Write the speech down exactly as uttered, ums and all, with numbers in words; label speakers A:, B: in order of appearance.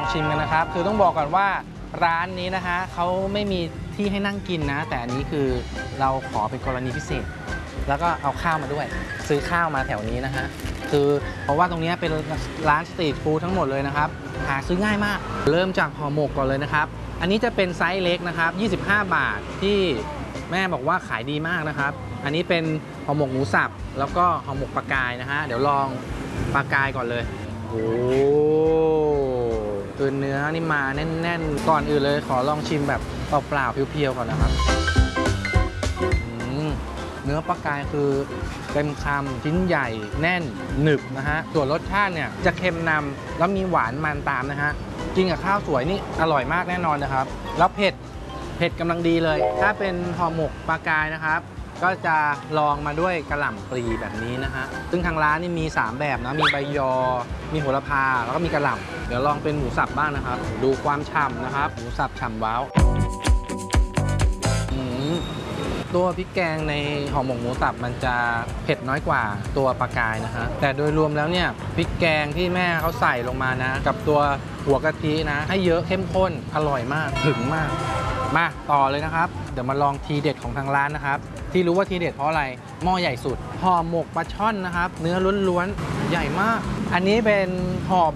A: ชิมกันนะครับคือต้องบอกก่อนว่าร้านนี้นะฮะเขาไม่มีที่ให้นั่งกินนะแต่อันนี้คือเราขอเป็นกรณีพิเศษแล้วก็เอาข้าวมาด้วยซื้อข้าวมาแถวนี้นะฮะคือเพราะว่าตรงนี้เป็นร้านสตรีทฟู้ดทั้งหมดเลยนะครับหาซื้อง่ายมากเริ่มจากห่อหมกก่อนเลยนะครับอันนี้จะเป็นไซส์เล็กนะครับยี่สิบห้าบาทที่แม่บอกว่าขายดีมากนะครับอันนี้เป็นห่อหมกหมูสับแล้วก็ห่อหมกปลากายนะฮะเดี๋ยวลองปลากายก่อนเลยโอ้คือเนื้อนี่มาแน่นๆก่อนอื่นเลยขอลองชิมแบบเปล่าๆเพียวๆก่อนนะครับเนื้อปลากายคือเต็มคำชิ้นใหญ่แน่นหนึบนะฮะส่วนรสชาติเนี่ยจะเค็มนำแล้วมีหวานมันตามนะฮะกินกับข้าวสวยนี่อร่อยมากแน่นอนนะครับแล้วเผ็ดเผ็ดกำลังดีเลยถ้าเป็นห่อหมกปลากายนะครับก็จะลองมาด้วยกระหล่ำปลีแบบนี้นะฮะซึ่งทางร้านนี่มีสามแบบนะมีใบยอมีโหระพาแล้วก็มีกระหล่ำเดี๋ยวลองเป็นหมูสับบ้างนะครับดูความฉ่ำนะครับหมูสับฉ่ำว้าวตัวพริกแกงในห่อหมกหมูสับมันจะเผ็ดน้อยกว่าตัวปลากายนะฮะแต่โดยรวมแล้วเนี่ยพริกแกงที่แม่เขาใส่ลงมานะกับตัวหัวกะทินะให้เยอะเข้มข้นอร่อยมากถึงมากมาต่อเลยนะครับเดี๋ยวมาลองทีเด็ดของทางร้านนะครับที่รู้ว่าทีเด็ดเพราะอะไรหม้อใหญ่สุดห่อหมกปลาช่อนนะครับเนื้อล้วนๆใหญ่มากอันนี้เป็นห่อ